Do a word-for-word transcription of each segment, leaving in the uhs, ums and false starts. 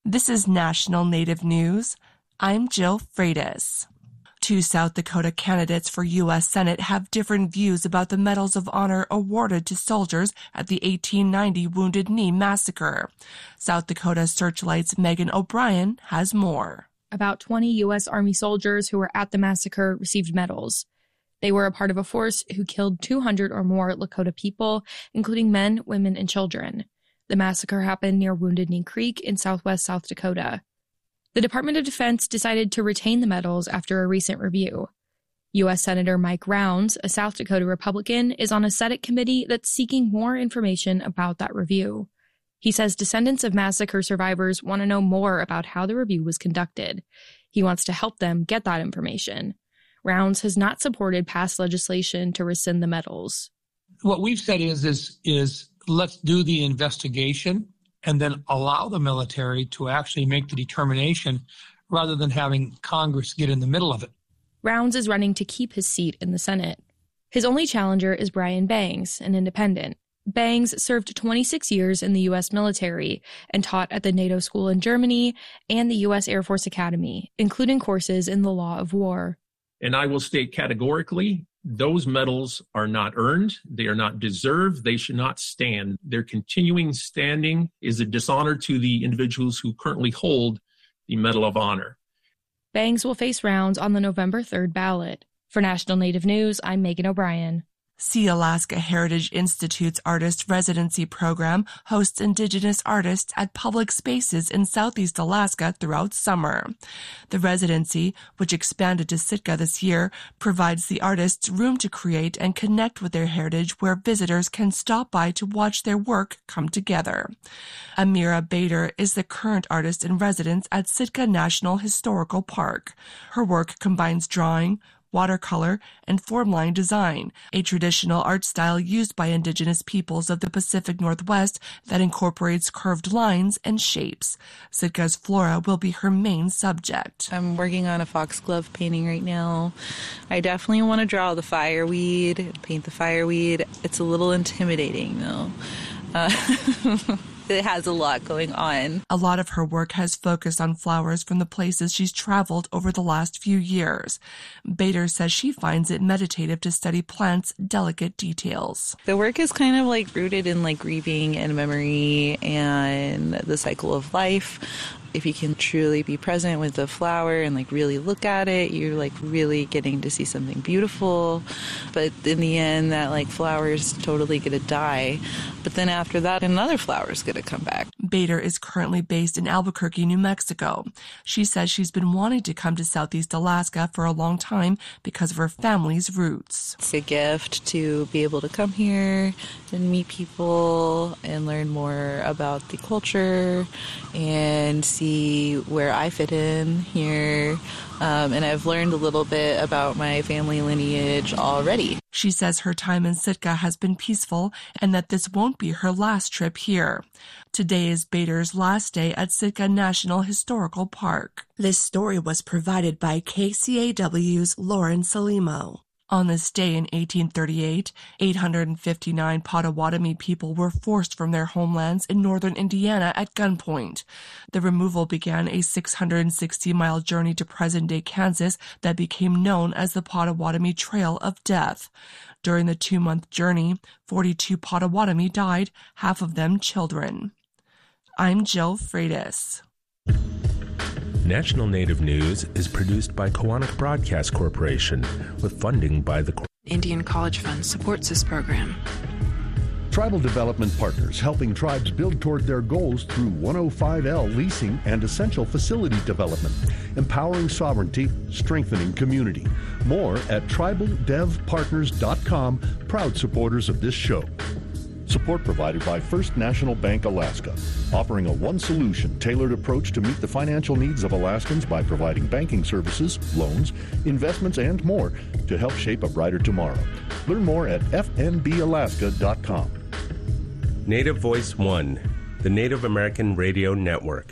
This is National Native News. I'm Jill Freitas. Two South Dakota candidates for U S Senate have different views about the Medals of Honor awarded to soldiers at the eighteen ninety Wounded Knee Massacre. South Dakota Searchlight's Megan O'Brien has more. About twenty U S Army soldiers who were at the massacre received medals. They were a part of a force who killed two hundred or more Lakota people, including men, women, and children. The massacre happened near Wounded Knee Creek in southwest South Dakota. The Department of Defense decided to retain the medals after a recent review. U S Senator Mike Rounds, a South Dakota Republican, is on a Senate committee that's seeking more information about that review. He says descendants of massacre survivors want to know more about how the review was conducted. He wants to help them get that information. Rounds has not supported past legislation to rescind the medals. What we've said is, is, is let's do the investigation and then allow the military to actually make the determination rather than having Congress get in the middle of it. Rounds is running to keep his seat in the Senate. His only challenger is Brian Bangs, an independent. Bangs served twenty-six years in the U S military and taught at the NATO school in Germany and the U S Air Force Academy, including courses in the law of war. And I will state categorically, those medals are not earned. They are not deserved. They should not stand. Their continuing standing is a dishonor to the individuals who currently hold the Medal of Honor. Bangs will face Rounds on the November third ballot. For National Native News, I'm Megan O'Brien. Sealaska Heritage Institute's Artist Residency Program hosts Indigenous artists at public spaces in Southeast Alaska throughout summer. The residency, which expanded to Sitka this year, provides the artists room to create and connect with their heritage where visitors can stop by to watch their work come together. Amira Bader is the current artist in residence at Sitka National Historical Park. Her work combines drawing, watercolor, and formline design, a traditional art style used by Indigenous peoples of the Pacific Northwest that incorporates curved lines and shapes. Sitka's flora will be her main subject. I'm working on a foxglove painting right now. I definitely want to draw the fireweed, paint the fireweed. It's a little intimidating, though. Uh, It has a lot going on. A lot of her work has focused on flowers from the places she's traveled over the last few years. Bader says she finds it meditative to study plants' delicate details. The work is kind of like rooted in like grieving and memory and the cycle of life. If you can truly be present with the flower and like really look at it, you're like really getting to see something beautiful. But in the end, that like flower is totally going to die. But then after that, another flower is going to come back. Bader is currently based in Albuquerque, New Mexico. She says she's been wanting to come to Southeast Alaska for a long time because of her family's roots. It's a gift to be able to come here and meet people and learn more about the culture and see where I fit in here. Um, and I've learned a little bit about my family lineage already. She says her time in Sitka has been peaceful and that this won't be her last trip here. Today is Bader's last day at Sitka National Historical Park. This story was provided by K C A W's Lauren Salimo. On this day in eighteen thirty-eight, eight hundred fifty-nine Potawatomi people were forced from their homelands in northern Indiana at gunpoint. The removal began a six hundred sixty mile journey to present-day Kansas that became known as the Potawatomi Trail of Death. During the two-month journey, forty-two Potawatomi died, half of them children. I'm Jill Freitas. National Native News is produced by Koahnic Broadcast Corporation with funding by the Indian College Fund supports this program. Tribal Development Partners, helping tribes build toward their goals through one oh five L leasing and essential facility development, empowering sovereignty, strengthening community. More at tribal dev partners dot com, proud supporters of this show. Support provided by First National Bank Alaska, offering a one-solution tailored approach to meet the financial needs of Alaskans by providing banking services, loans, investments, and more to help shape a brighter tomorrow. Learn more at f n b alaska dot com. Native Voice One, the Native American Radio Network.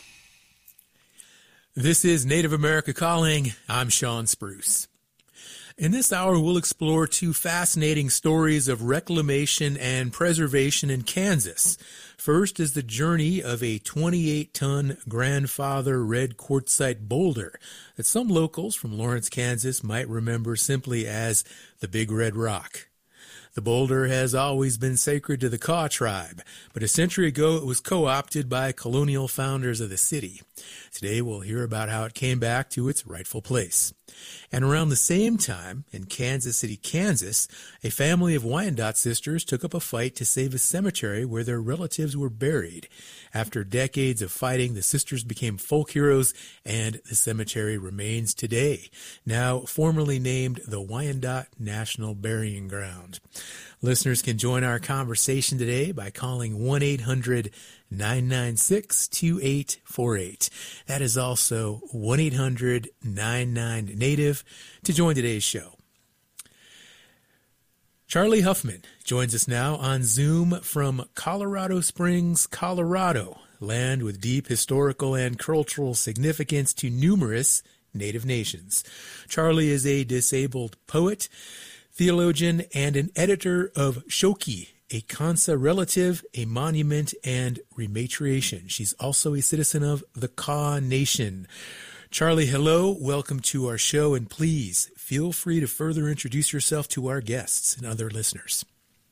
This is Native America Calling. I'm Sean Spruce. In this hour, we'll explore two fascinating stories of reclamation and preservation in Kansas. First is the journey of a twenty-eight ton grandfather red quartzite boulder that some locals from Lawrence, Kansas might remember simply as the Big Red Rock. The boulder has always been sacred to the Kaw tribe, but a century ago it was co-opted by colonial founders of the city. Today we'll hear about how it came back to its rightful place. And around the same time, in Kansas City, Kansas, a family of Wyandotte sisters took up a fight to save a cemetery where their relatives were buried. After decades of fighting, the sisters became folk heroes, and the cemetery remains today, now formally named the Wyandotte National Burying Ground. Listeners can join our conversation today by calling one eight hundred nine nine six two eight four eight. That is also one eight hundred nine nine native to join today's show. Charlie Huffman joins us now on Zoom from Colorado Springs, Colorado, land with deep historical and cultural significance to numerous Native nations. Charlie is a disabled poet, theologian, and an editor of Shoki, a Kansa relative, a monument, and rematriation. She's also a citizen of the Kaw Nation. Charlie, hello. Welcome to our show, and please feel free to further introduce yourself to our guests and other listeners.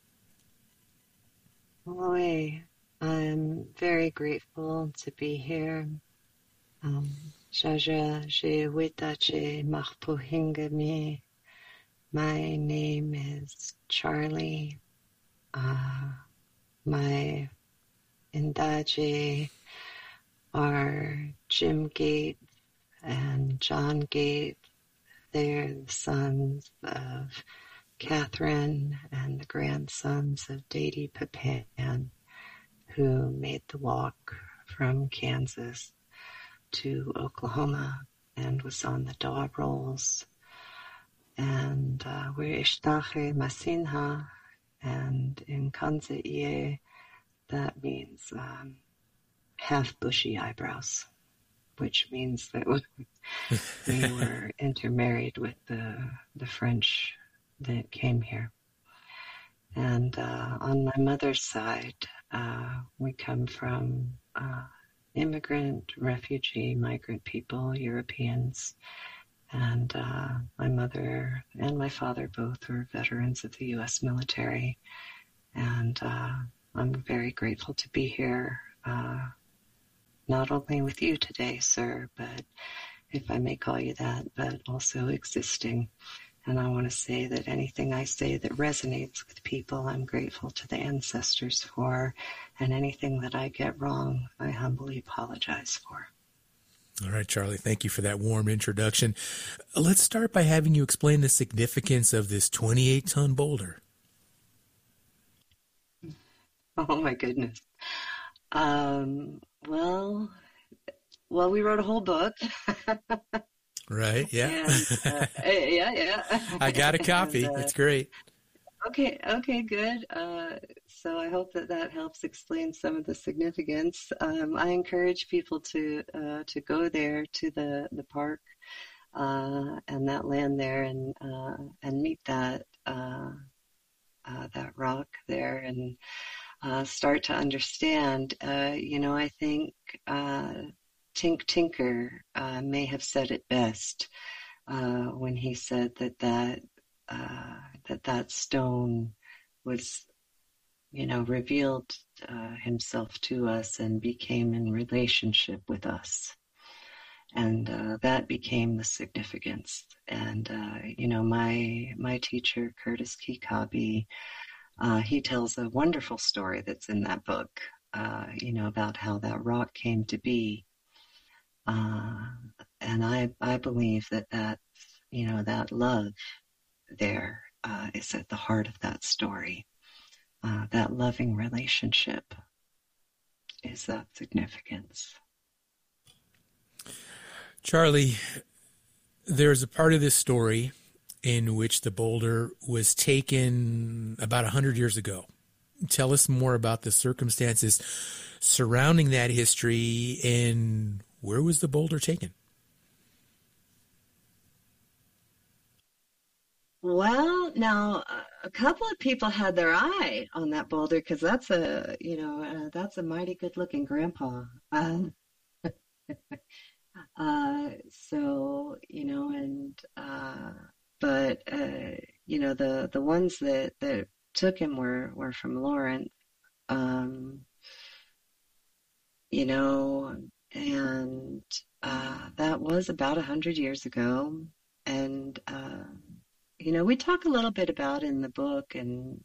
Boy, I'm very grateful to be here. Um, Jaja je witache mahpohingami. My name is Charlie. Uh, my Indaje are Jim Gates and John Gates. They're the sons of Catherine and the grandsons of Dede Papan, who made the walk from Kansas to Oklahoma and was on the Daw Rolls. And uh, we're Ishtache Masinha, and in Kansa Ie, that means um, half bushy eyebrows, which means that we were intermarried with the the French that came here. And uh, on my mother's side, uh, we come from uh, immigrant, refugee, migrant people, Europeans. And uh, my mother and my father both were veterans of the U S military. And uh, I'm very grateful to be here, uh, not only with you today, sir, but if I may call you that, but also existing. And I want to say that anything I say that resonates with people, I'm grateful to the ancestors for. And anything that I get wrong, I humbly apologize for. All right, Charlie, thank you for that warm introduction. Let's start by having you explain the significance of this twenty-eight ton boulder. Oh, my goodness. Um, well, well, we wrote a whole book. Right, yeah. And, uh, yeah, yeah. I got a copy. And, uh, it's great. Okay, okay, good. Uh, so I hope that that helps explain some of the significance. Um, I encourage people to uh, to go there to the the park uh, and that land there and uh, and meet that uh, uh, that rock there and uh, start to understand. Uh, you know, I think uh, Tink Tinker uh, may have said it best uh, when he said that that. Uh, that that stone was, you know, revealed uh, himself to us and became in relationship with us. And uh, that became the significance. And, uh, you know, my my teacher, Curtis Kikabi, uh, he tells a wonderful story that's in that book, uh, you know, about how that rock came to be. Uh, and I, I believe that that, you know, that love there uh, is at the heart of that story. Uh, that loving relationship is that significance. Charlie, there's a part of this story in which the boulder was taken about one hundred years ago. Tell us more about the circumstances surrounding that history, and where was the boulder taken? Well, now a couple of people had their eye on that boulder because that's a, you know, uh, that's a mighty good-looking grandpa. Uh, uh, so, you know, and uh, but uh, you know, the the ones that that took him were were from Lawrence, um, you know, and uh, that was about a hundred years ago, and. Uh, You know, we talk a little bit about in the book and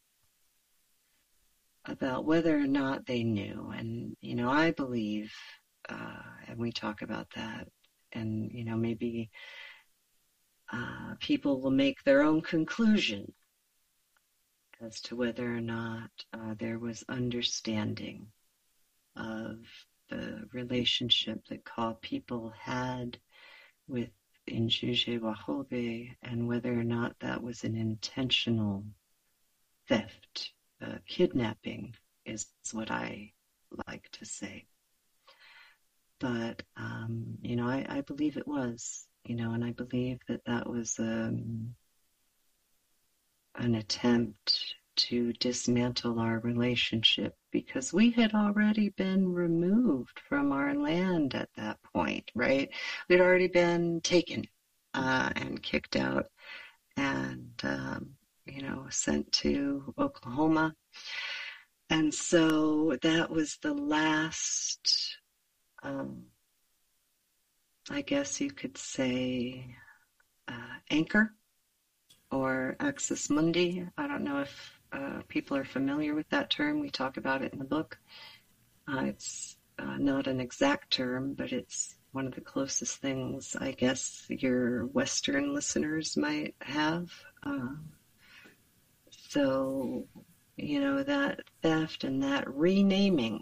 about whether or not they knew. And, you know, I believe, uh, and we talk about that, and, you know, maybe uh, people will make their own conclusion as to whether or not uh, there was understanding of the relationship that Kaw people had with Njuje Wahobeh, and whether or not that was an intentional theft. Uh, kidnapping is what I like to say. But, um, you know, I, I believe it was, you know, and I believe that that was um, an attempt to dismantle our relationship because we had already been removed from our land at that point, right? We'd already been taken uh, and kicked out and, um, you know, sent to Oklahoma. And so that was the last, um, I guess you could say, uh, anchor or axis mundi. I don't know if Uh, people are familiar with that term. We talk about it in the book. Uh, it's uh, not an exact term, but it's one of the closest things I guess your Western listeners might have. Uh, so, you know, that theft and that renaming,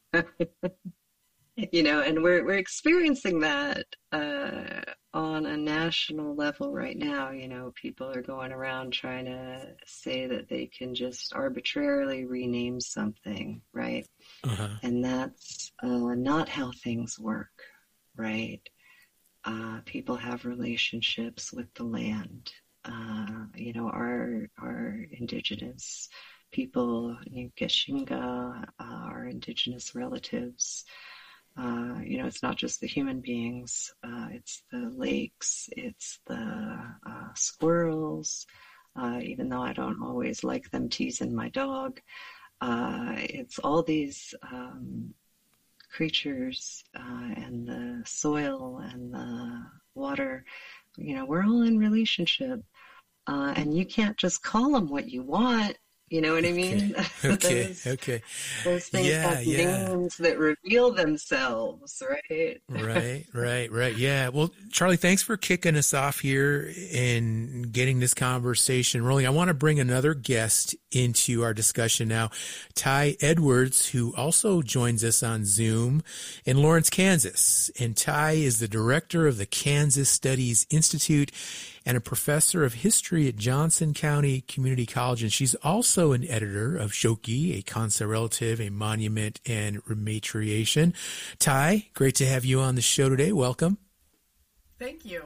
you know, and we're we're experiencing that uh, on a national level right now. You know, people are going around trying to say that they can just arbitrarily rename something, right? Uh-huh. And that's uh, not how things work, right? Uh, people have relationships with the land. Uh, you know, our our indigenous people, you know, Geshinga, uh, our indigenous relatives. Uh, you know, it's not just the human beings, uh, it's the lakes, it's the uh, squirrels, uh, even though I don't always like them teasing my dog. Uh, it's all these um, creatures uh, and the soil and the water. You know, we're all in relationship, uh, and you can't just call them what you want. You know what I mean? Okay, those, okay. Those things yeah, have yeah. names that reveal themselves, right? Right, right, right. Yeah. Well, Charlie, thanks for kicking us off here and getting this conversation rolling. I want to bring another guest into our discussion now, Ty Edwards, who also joins us on Zoom in Lawrence, Kansas. And Ty is the director of the Kansas Studies Institute and a professor of history at Johnson County Community College. And she's also an editor of Shoki, a concept relative, a monument, and rematriation. Ty, great to have you on the show today. Welcome. Thank you.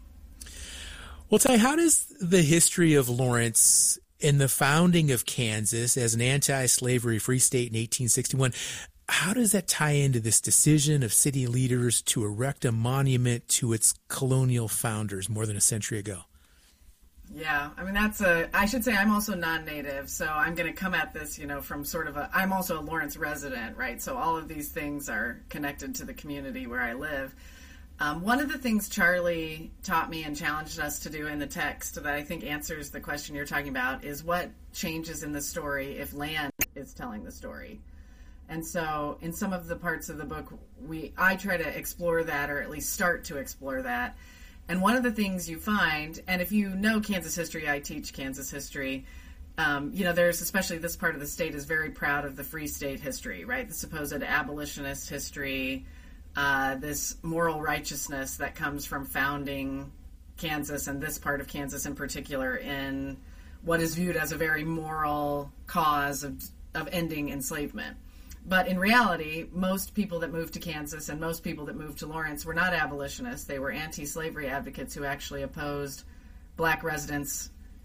Well, Ty, how does the history of Lawrence and the founding of Kansas as an anti-slavery free state in eighteen sixty-one, how does that tie into this decision of city leaders to erect a monument to its colonial founders more than a century ago? Yeah, I mean, that's a, I should say I'm also non-native, so I'm going to come at this, you know, from sort of a, I'm also a Lawrence resident, right? So all of these things are connected to the community where I live. Um, one of the things Charlie taught me and challenged us to do in the text that I think answers the question you're talking about is what changes in the story if land is telling the story. And so in some of the parts of the book, we I try to explore that, or at least start to explore that. And one of the things you find, and if you know Kansas history, I teach Kansas history, um, you know, there's especially this part of the state is very proud of the Free State history, right? The supposed abolitionist history, uh, this moral righteousness that comes from founding Kansas, and this part of Kansas in particular, in what is viewed as a very moral cause of, of ending enslavement. But in reality, most people that moved to Kansas and most people that moved to Lawrence were not abolitionists. They were anti-slavery advocates who actually opposed black residents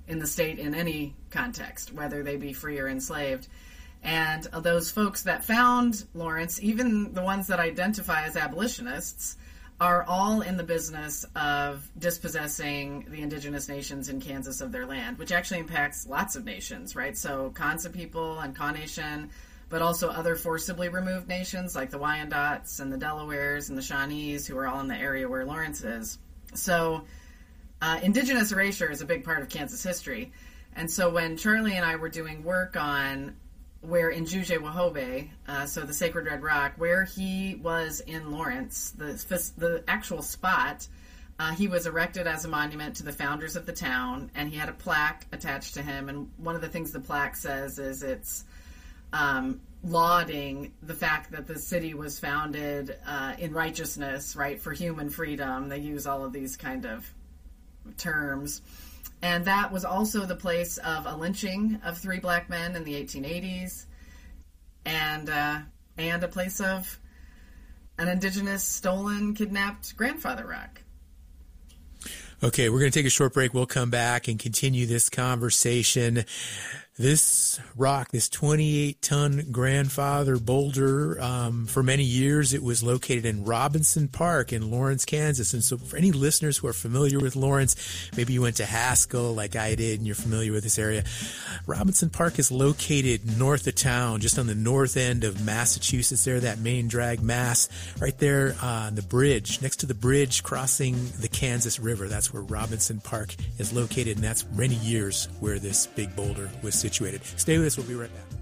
in the state in any context, whether they be free or enslaved. And those folks that found Lawrence, even the ones that identify as abolitionists, are all in the business of dispossessing the indigenous nations in Kansas of their land, which actually impacts lots of nations, right? So Kansa people and Kaw Nation, but also other forcibly removed nations like the Wyandots and the Delawares and the Shawnees, who are all in the area where Lawrence is. So uh, indigenous erasure is a big part of Kansas history. And so when Charlie and I were doing work on where in Juje Wahobeh, uh, so the Sacred Red Rock, where he was in Lawrence, the the actual spot, uh, he was erected as a monument to the founders of the town, and he had a plaque attached to him. And one of the things the plaque says is it's um, lauding the fact that the city was founded uh, in righteousness, right, for human freedom. They use all of these kind of terms. And that was also the place of a lynching of three black men in the eighteen eighties, and uh, and a place of an indigenous stolen, kidnapped grandfather rock. Okay, we're going to take a short break. We'll come back and continue this conversation. This rock, this twenty-eight ton grandfather boulder, um, for many years it was located in Robinson Park in Lawrence, Kansas. And so for any listeners who are familiar with Lawrence, maybe you went to Haskell like I did and you're familiar with this area. Robinson Park is located north of town, just on the north end of Massachusetts there, that main drag, Mass, right there on the bridge, next to the bridge crossing the Kansas River. That's where Robinson Park is located, and that's many years where this big boulder was situated. Stay with us. We'll be right back.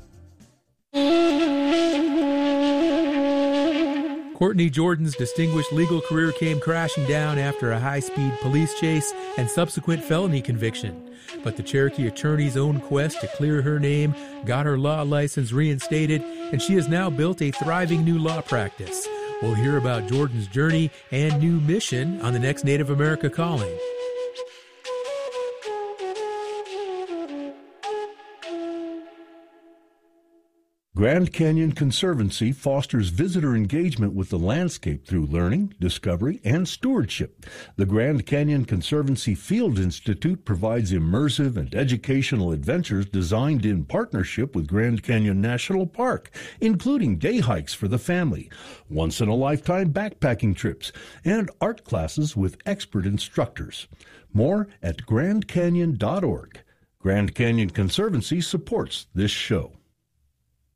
Courtney Jordan's distinguished legal career came crashing down after a high-speed police chase and subsequent felony conviction. But the Cherokee attorney's own quest to clear her name got her law license reinstated, and she has now built a thriving new law practice. We'll hear about Jordan's journey and new mission on the next Native America Calling. Grand Canyon Conservancy fosters visitor engagement with the landscape through learning, discovery, and stewardship. The Grand Canyon Conservancy Field Institute provides immersive and educational adventures designed in partnership with Grand Canyon National Park, including day hikes for the family, once-in-a-lifetime backpacking trips, and art classes with expert instructors. More at grand canyon dot org. Grand Canyon Conservancy supports this show.